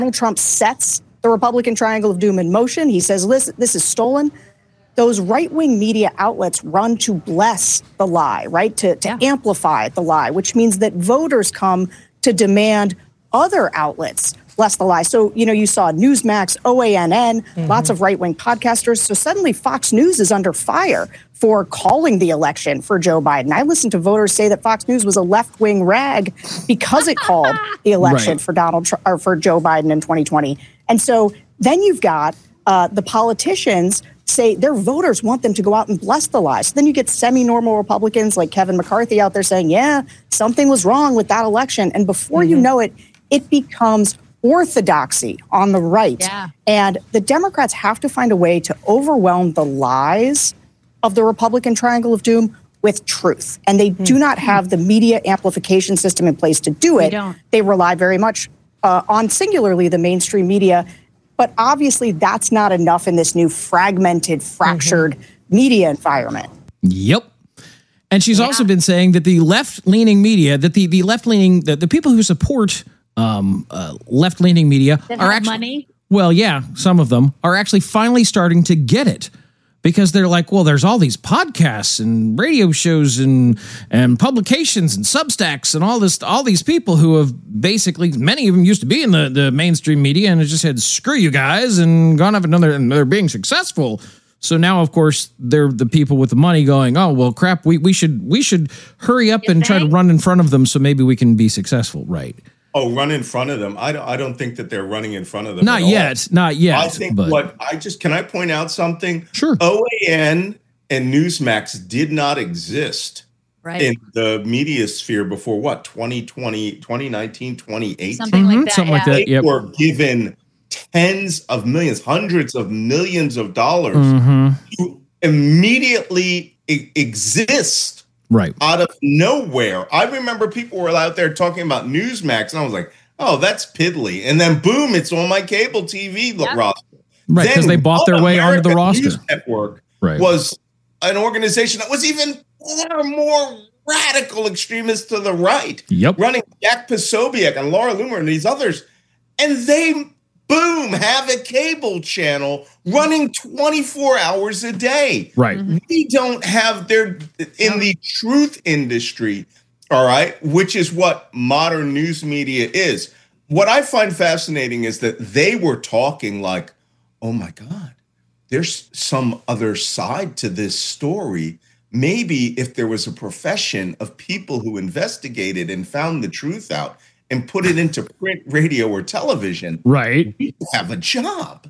Donald Trump sets the Republican Triangle of Doom in motion. He says, listen, this is stolen. Those right-wing media outlets run to bless the lie, right? To amplify the lie, which means that voters come to demand other outlets bless the lie. So, you saw Newsmax, OANN, lots of right-wing podcasters. So suddenly Fox News is under fire for calling the election for Joe Biden. I listened to voters say that Fox News was a left-wing rag because it called the election for for Joe Biden in 2020. And so then you've got the politicians say their voters want them to go out and bless the lie. So then you get semi-normal Republicans like Kevin McCarthy out there saying, yeah, something was wrong with that election. And before you know it, it becomes orthodoxy on the right. Yeah. And the Democrats have to find a way to overwhelm the lies of the Republican Triangle of Doom with truth. And they do not have the media amplification system in place to do it. They rely very much on singularly the mainstream media. But obviously that's not enough in this new fragmented, fractured media environment. Yep. And she's also been saying that the left-leaning media, that the left-leaning, the people who support left-leaning media are actually money. Well, yeah, some of them are actually finally starting to get it because they're like, well, there's all these podcasts and radio shows and publications and Substacks and all these people who have basically, many of them used to be in the mainstream media and have just said, screw you guys, and gone off another, and they're being successful. So now, of course, they're the people with the money going, oh, well, crap, we should hurry up and try to run in front of them so maybe we can be successful, right? Oh, run in front of them. I don't think that they're running in front of them. Not yet. I think can I point out something? Sure. OAN and Newsmax did not exist in the media sphere before 2020, 2019, 2018. Something like that. Something like that. They were given tens of millions, hundreds of millions of dollars to immediately exist. Right. Out of nowhere. I remember people were out there talking about Newsmax, and I was like, oh, that's piddly. And then, boom, it's on my cable TV roster. Right, because they bought their way onto the roster. News Network was an organization that was even far more radical extremists to the right. Yep. Running Jack Posobiec and Laura Loomer and these others. And they, boom, have a cable channel running 24 hours a day. Right. We don't have in the truth industry, all right, which is what modern news media is. What I find fascinating is that they were talking like, oh my God, there's some other side to this story. Maybe if there was a profession of people who investigated and found the truth out and put it into print, radio, or television, right, we have a job.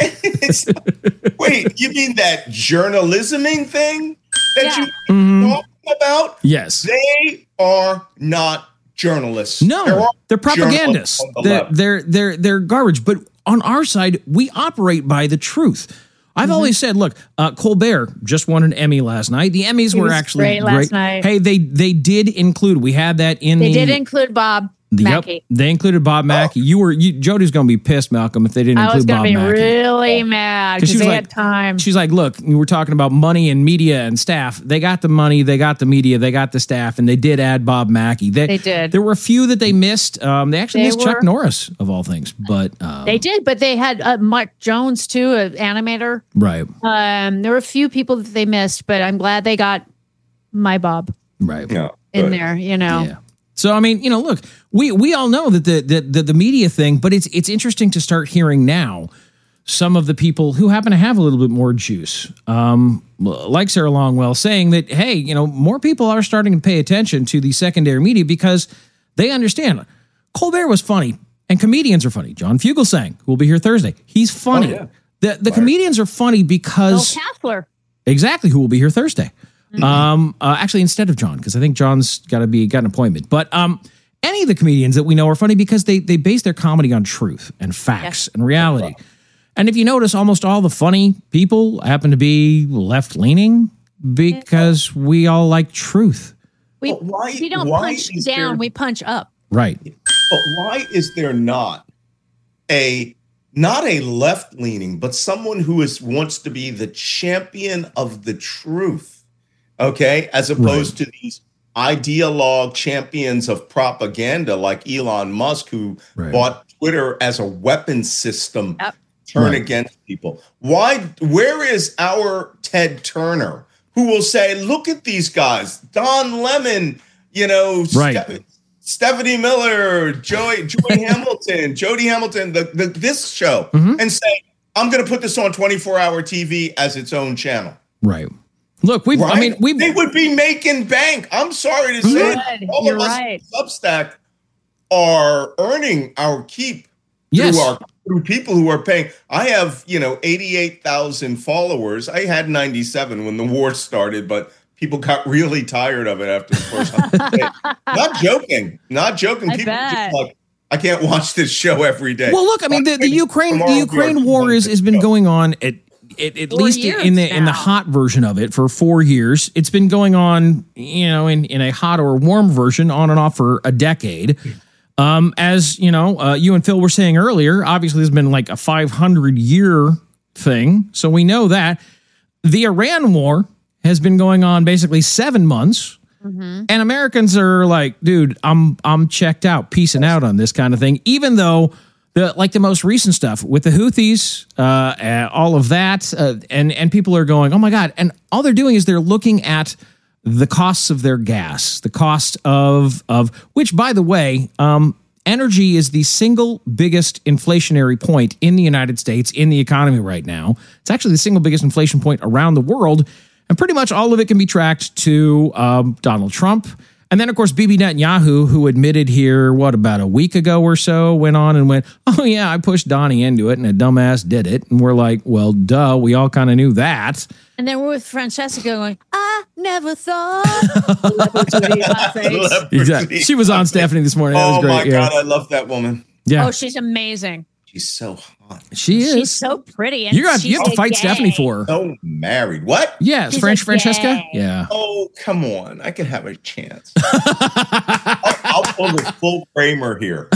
Wait, you mean that journalisming thing that you talking about? Yes. They are not journalists. No, they're propagandists. They're garbage. But on our side, we operate by the truth. I've always said, look, Colbert just won an Emmy last night. The Emmys were actually great last night. Hey, they did include. We had that in. They did include Bob Mackey. They included Bob Mackey. Jody's going to be pissed, Malcolm, if they didn't include Bob Mackey. I was going to be really mad because they had time. She's like, look, we were talking about money and media and staff. They got the money, they got the media, they got the staff, and they did add Bob Mackey. They did. There were a few that they missed. They actually missed Chuck Norris, of all things. But they did, but they had Mark Jones, too, an animator. Right. There were a few people that they missed, but I'm glad they got my Bob in there, Yeah. So, I mean, look, we all know that the media thing, but it's interesting to start hearing now some of the people who happen to have a little bit more juice, like Sarah Longwell, saying that, hey, more people are starting to pay attention to the secondary media because they understand Colbert was funny and comedians are funny. John Fugelsang, who will be here Thursday, he's funny. Oh, yeah. The comedians are funny because... Bill Kassler. Exactly, who will be here Thursday. Actually, instead of John, because I think John's got an appointment. But any of the comedians that we know are funny because they base their comedy on truth and facts and reality. And if you notice, almost all the funny people happen to be left-leaning because we all like truth. We don't punch down, we punch up. Right. But why is there not a left-leaning, but someone who wants to be the champion of the truth? Okay, as opposed to these ideologue champions of propaganda like Elon Musk, who bought Twitter as a weapon system turn against people. Why? Where is our Ted Turner, who will say, look at these guys, Don Lemon, Stephanie Miller, Joy Hamilton, Jody Hamilton, this show, and say, I'm going to put this on 24-hour TV as its own channel. Right. Look, they would be making bank. I'm sorry to say, all of us in Substack are earning our keep through people who are paying. I have 88,000 followers. I had 97 when the war started, but people got really tired of it after the first 100 days. Not joking. People just like, I can't watch this show every day. Well, look, I mean, the Ukraine war has been going on at least in the hot version of it for 4 years. It's been going on, in a hot or warm version on and off for a decade. As you and Phil were saying earlier, obviously there's been like a 500-year thing. So we know that the Iran war has been going on basically 7 months. And Americans are like, dude, I'm checked out, peacing out on this kind of thing. Even though the most recent stuff with the Houthis, all of that, and people are going, oh my God. And all they're doing is they're looking at the costs of their gas, the cost of which, by the way, energy is the single biggest inflationary point in the United States in the economy right now. It's actually the single biggest inflation point around the world. And pretty much all of it can be tracked to Donald Trump. And then, of course, Bibi Netanyahu, who admitted here, about a week ago or so, went on and went, oh, yeah, I pushed Donnie into it and a dumbass did it. And we're like, well, duh, we all kind of knew that. And then we're with Francesca going, I never thought. Exactly. She was on Stephanie this morning. That was great. Oh, my God, I love that woman. Yeah. Oh, she's amazing. She's so hot. She is. She's so pretty. And you have to fight Stephanie for her. So married. What? Yes, Francesca. Yeah. Oh, come on. I can have a chance. I'll pull the full Kramer here.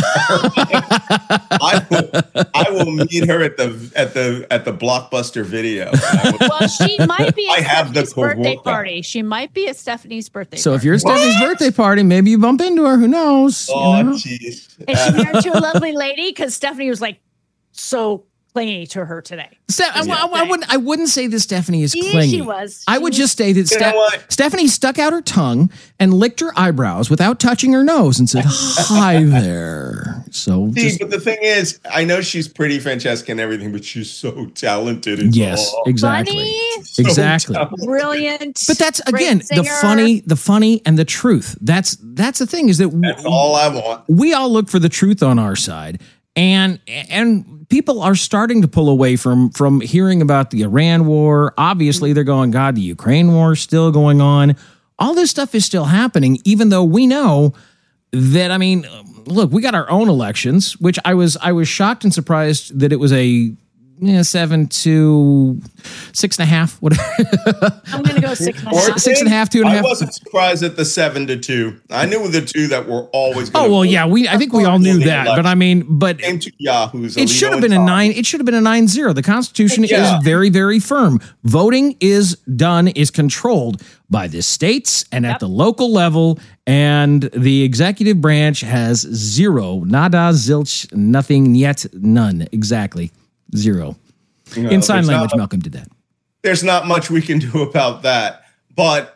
I will meet her at the Blockbuster Video. Well, she might be at Stephanie's birthday party. She might be at Stephanie's birthday party. So if you're at Stephanie's birthday party, maybe you bump into her. Who knows? Oh, jeez. Is she married to a lovely lady? Because Stephanie was like so clingy to her today. I wouldn't say that Stephanie is clingy. She was. I would just say that Stephanie stuck out her tongue and licked her eyebrows without touching her nose and said, hi there. So, but the thing is, I know she's pretty, Francesca, and everything, but she's so talented. And exactly. Funny, exactly. Brilliant. But that's, again, the funny and the truth. That's the thing is that's all I want. We all look for the truth on our side. And people are starting to pull away from hearing about the Iran war. Obviously, they're going, God, the Ukraine war is still going on. All this stuff is still happening, even though we know that, I mean, look, we got our own elections, which I was shocked and surprised that it was a 7 to 6.5, whatever. I'm going to go 6.5. 6.5, 2.5. I wasn't surprised at the 7 to 2. I knew the two that were always going to. Oh, well, yeah, I think we all knew that. But I mean, Yahoo's it should have been a 9. It should have been a 9-0. The Constitution is very, very firm. Voting is controlled by the states and at the local level, and the executive branch has zero, nada, zilch, nothing, yet, none. Exactly. Zero. In sign language, Malcolm did that. There's not much we can do about that. But,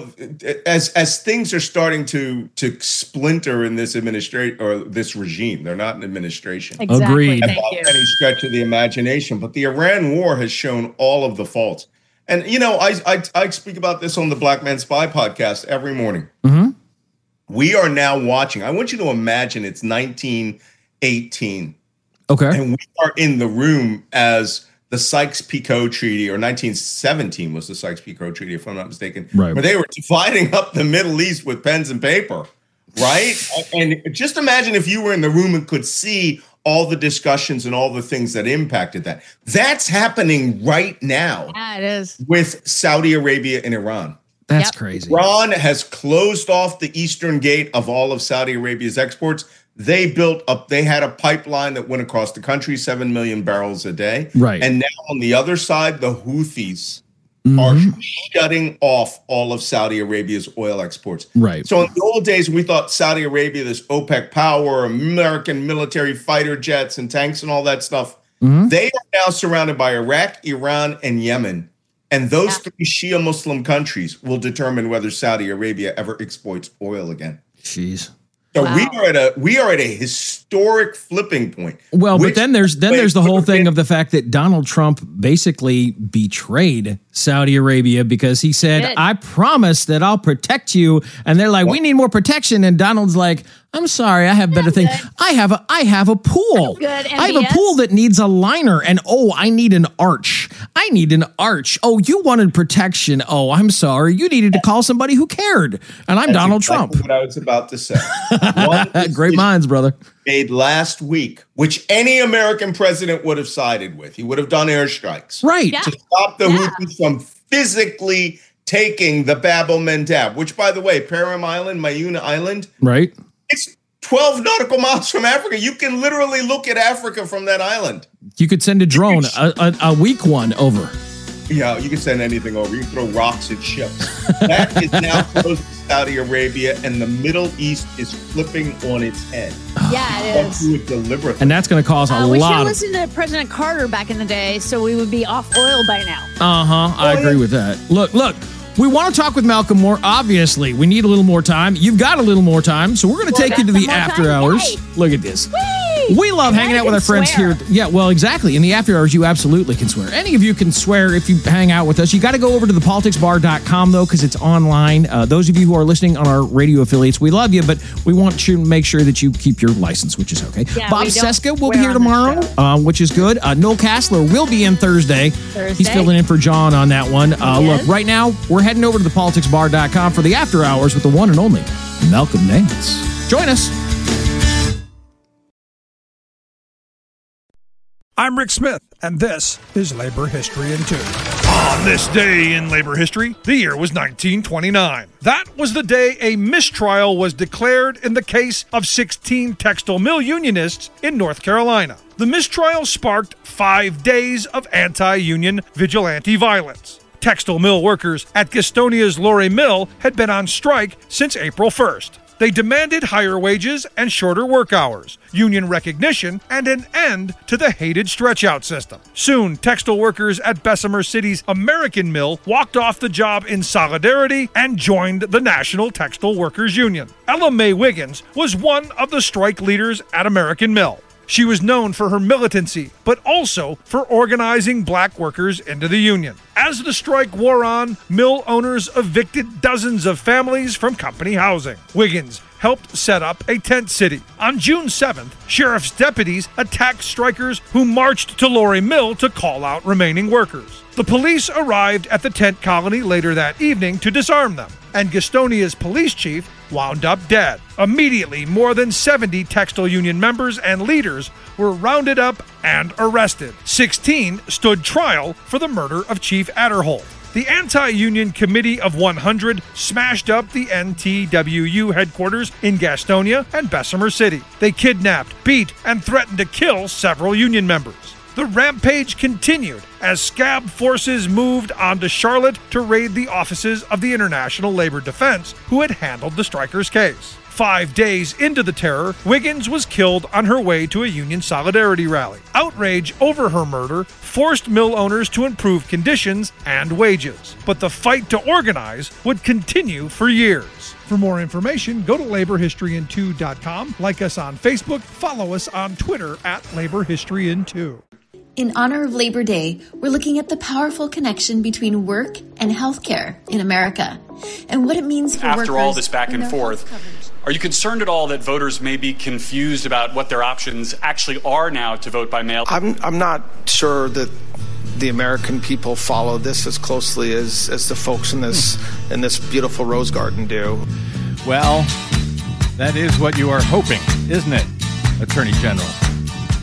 as things are starting to splinter in this administration or this regime, they're not an administration. Exactly. Agreed. Thank you. Any stretch of the imagination. But the Iran war has shown all of the faults. And, I speak about this on the Black Man Spy podcast every morning. Mm-hmm. We are now watching. I want you to imagine it's 1918. Okay. And we are in the room as the Sykes-Picot Treaty, or 1917 was the Sykes-Picot Treaty, if I'm not mistaken, right, where they were dividing up the Middle East with pens and paper, right? And just imagine if you were in the room and could see all the discussions and all the things that impacted that. That's happening right now. Yeah, it is. With Saudi Arabia and Iran. That's crazy. Iran has closed off the eastern gate of all of Saudi Arabia's exports. They had a pipeline that went across the country, 7 million barrels a day. Right. And now on the other side, the Houthis are shutting off all of Saudi Arabia's oil exports. Right. So in the old days, we thought Saudi Arabia, this OPEC power, American military fighter jets and tanks and all that stuff, they are now surrounded by Iraq, Iran, and Yemen. And those three Shia Muslim countries will determine whether Saudi Arabia ever exploits oil again. Jeez. So we are at a historic flipping point. Well, but then there's the whole thing of the fact that Donald Trump basically betrayed Saudi Arabia because he said, I promise that I'll protect you. And they're like, we need more protection. And Donald's like, I'm sorry, I have better things. I have a pool. I have a pool that needs a liner. And I need an arch. I need an arch. Oh, you wanted protection. Oh, I'm sorry. You needed to call somebody who cared. And I'm Donald Trump. What I was about to say. Great minds, brother. Made last week, which any American president would have sided with. He would have done airstrikes. Right. To stop the Houthis from physically taking the Bab el-Mandab, which, by the way, Param Island, Mayuna Island. Right. It's 12 nautical miles from Africa. You can literally look at Africa from that island. You could send a drone, a weak one, over. Yeah, you can send anything over. You can throw rocks at ships. That is now close to Saudi Arabia, and the Middle East is flipping on its head. Yeah, it is. Do it deliberately. And that's going to cause a lot. We should listen to President Carter back in the day, so we would be off oil by now. I agree with that. Look. We want to talk with Malcolm Moore. Obviously, we need a little more time. You've got a little more time, so we're going to take you to the after hours. Yay. Look at this. Whee! We love hanging out with our friends here. Yeah, well, exactly. In the after hours, you absolutely can swear. Any of you can swear if you hang out with us. You got to go over to thepoliticsbar.com, though, because it's online. Those of you who are listening on our radio affiliates, we love you, but we want to make sure that you keep your license, which is okay. Yeah, Bob Seska will be here tomorrow, which is good. Noel Kassler will be in Thursday. He's filling in for John on that one. Look, right now, we're heading over to thepoliticsbar.com for the after hours with the one and only Malcolm Nance. Join us. I'm Rick Smith, and this is Labor History in 2. On this day in labor history, the year was 1929. That was the day a mistrial was declared in the case of 16 textile mill unionists in North Carolina. The mistrial sparked 5 days of anti-union vigilante violence. Textile mill workers at Gastonia's Lorry Mill had been on strike since April 1st. They demanded higher wages and shorter work hours, union recognition, and an end to the hated stretch-out system. Soon, textile workers at Bessemer City's American Mill walked off the job in solidarity and joined the National Textile Workers Union. Ella Mae Wiggins was one of the strike leaders at American Mill. She was known for her militancy, but also for organizing black workers into the union. As the strike wore on, mill owners evicted dozens of families from company housing. Wiggins helped set up a tent city. On June 7th, sheriff's deputies attacked strikers who marched to Lorry Mill to call out remaining workers. The police arrived at the tent colony later that evening to disarm them, and Gastonia's police chief wound up dead. Immediately, more than 70 textile union members and leaders were rounded up and arrested. 16 stood trial for the murder of Chief Adderholt. The Anti-Union Committee of 100 smashed up the NTWU headquarters in Gastonia and Bessemer City. They kidnapped, beat, and threatened to kill several union members. The rampage continued as scab forces moved onto Charlotte to raid the offices of the International Labor Defense, who had handled the strikers' case. 5 days into the terror, Wiggins was killed on her way to a union solidarity rally. Outrage over her murder forced mill owners to improve conditions and wages. But the fight to organize would continue for years. For more information, go to laborhistoryin2.com, like us on Facebook, follow us on Twitter at laborhistoryin2. In honor of Labor Day, we're looking at the powerful connection between work and healthcare in America and what it means for workers. After all this back and forth, are you concerned at all that voters may be confused about what their options actually are now to vote by mail? I'm not sure that the American people follow this as closely as the folks in this beautiful rose garden do. Well, that is what you are hoping, isn't it, Attorney General?